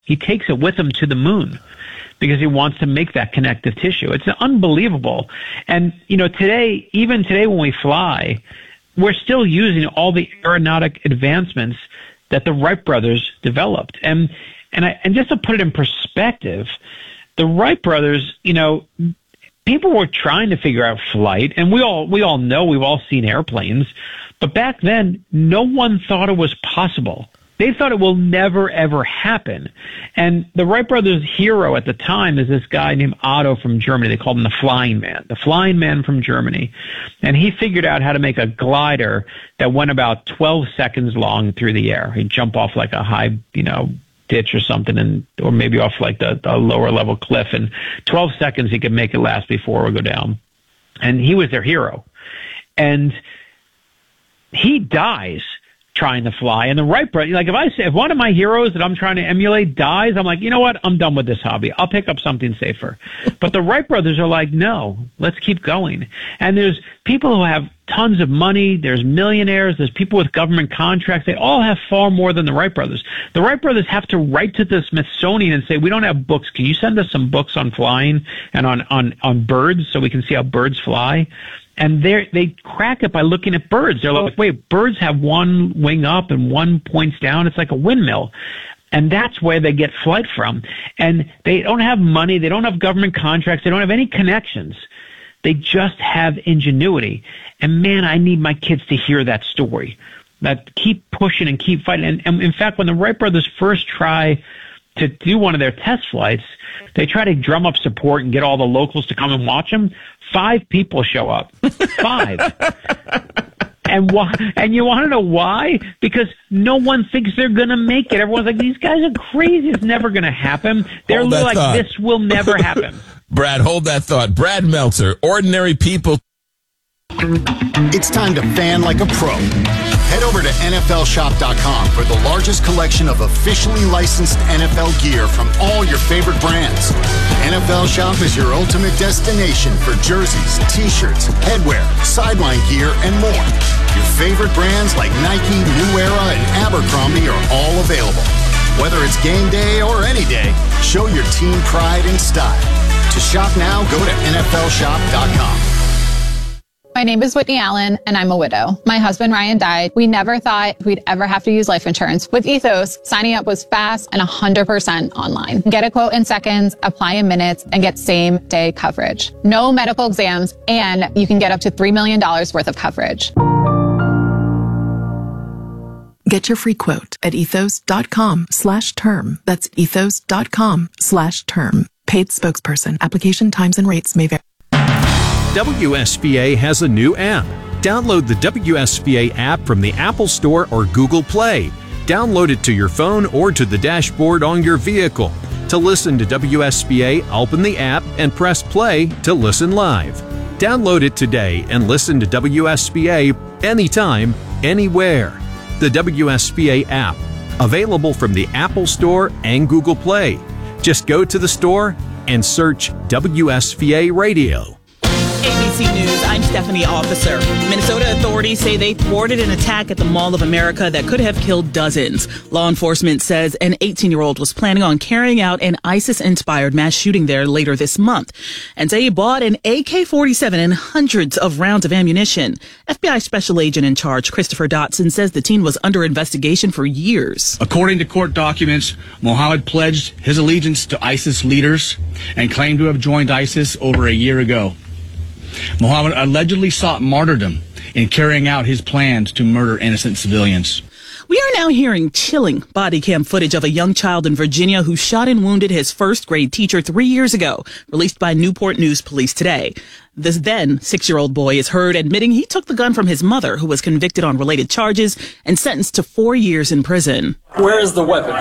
He takes it with him to the moon because he wants to make that connective tissue. It's unbelievable. And, even today when we fly, we're still using all the aeronautic advancements that the Wright brothers developed. And just to put it in perspective, the Wright brothers, people were trying to figure out flight, and we all know, we've all seen airplanes, but back then, no one thought it was possible. They thought it will never, ever happen. And the Wright brothers' hero at the time is this guy named Otto from Germany. They called him the Flying Man from Germany. And he figured out how to make a glider that went about 12 seconds long through the air. He'd jump off like a high, ditch or something, or maybe off like the lower level cliff. And 12 seconds he could make it last before it would go down. And he was their hero. And he dies trying to fly. And the Wright brothers, if one of my heroes that I'm trying to emulate dies, I'm like, you know what? I'm done with this hobby. I'll pick up something safer. But the Wright brothers are like, no, let's keep going. And there's people who have tons of money. There's millionaires. There's people with government contracts. They all have far more than the Wright brothers. The Wright brothers have to write to the Smithsonian and say, we don't have books. Can you send us some books on flying and on birds so we can see how birds fly? And they crack it by looking at birds. They're like, wait, birds have one wing up and one points down. It's like a windmill. And that's where they get flight from. And they don't have money. They don't have government contracts. They don't have any connections. They just have ingenuity. And man, I need my kids to hear that story. That keep pushing and keep fighting. And in fact, when the Wright brothers first try to do one of their test flights, they try to drum up support and get all the locals to come and watch them. 5 people show up. 5. And why? And you want to know why? Because no one thinks they're going to make it. Everyone's like, these guys are crazy. It's never going to happen. They're like, this will never happen. Brad, hold that thought. Brad Meltzer, Ordinary People. It's time to fan like a pro. Head over to NFLshop.com for the largest collection of officially licensed NFL gear from all your favorite brands. NFL Shop is your ultimate destination for jerseys, t-shirts, headwear, sideline gear, and more. Your favorite brands like Nike, New Era, and Abercrombie are all available. Whether it's game day or any day, show your team pride and style. To shop now, go to NFLshop.com. My name is Whitney Allen, and I'm a widow. My husband, Ryan, died. We never thought we'd ever have to use life insurance. With Ethos, signing up was fast and 100% online. Get a quote in seconds, apply in minutes, and get same-day coverage. No medical exams, and you can get up to $3 million worth of coverage. Get your free quote at ethos.com/term. That's ethos.com/term. Paid spokesperson. Application times and rates may vary. WSVA has a new app. Download the WSVA app from the Apple Store or Google Play. Download it to your phone or to the dashboard on your vehicle. To listen to WSVA, open the app and press play to listen live. Download it today and listen to WSVA anytime, anywhere. The WSVA app, available from the Apple Store and Google Play. Just go to the store and search WSVA Radio. ABC News, I'm Stephanie Officer. Minnesota authorities say they thwarted an attack at the Mall of America that could have killed dozens. Law enforcement says an 18-year-old was planning on carrying out an ISIS-inspired mass shooting there later this month, and say he bought an AK-47 and hundreds of rounds of ammunition. FBI Special Agent in charge, Christopher Dotson, says the teen was under investigation for years. According to court documents, Mohammed pledged his allegiance to ISIS leaders and claimed to have joined ISIS over a year ago. Mohammed allegedly sought martyrdom in carrying out his plans to murder innocent civilians. We are now hearing chilling body cam footage of a young child in Virginia who shot and wounded his first grade teacher 3 years ago, released by Newport News Police today. This then 6-year-old boy is heard admitting he took the gun from his mother, who was convicted on related charges and sentenced to 4 years in prison. Where is the weapon?